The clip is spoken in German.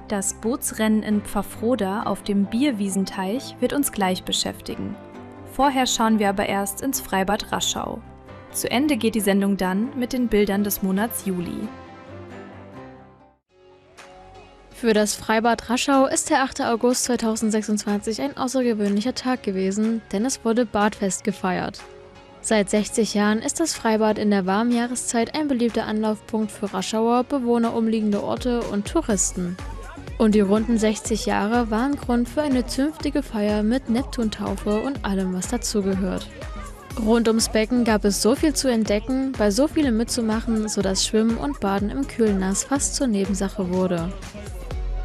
Das Bootsrennen in Pfaffroda auf dem Bierwiesenteich wird uns gleich beschäftigen. Vorher schauen wir aber erst ins Freibad Raschau. Zu Ende geht die Sendung dann mit den Bildern des Monats Juli. Für das Freibad Raschau ist der 8. August 2026 ein außergewöhnlicher Tag gewesen, denn es wurde Badfest gefeiert. Seit 60 Jahren ist das Freibad in der warmen Jahreszeit ein beliebter Anlaufpunkt für Raschauer, Bewohner umliegender Orte und Touristen. Und die runden 60 Jahre waren Grund für eine zünftige Feier mit Neptuntaufe und allem, was dazugehört. Rund ums Becken gab es so viel zu entdecken, bei so vielem mitzumachen, sodass Schwimmen und Baden im Kühlnass fast zur Nebensache wurde.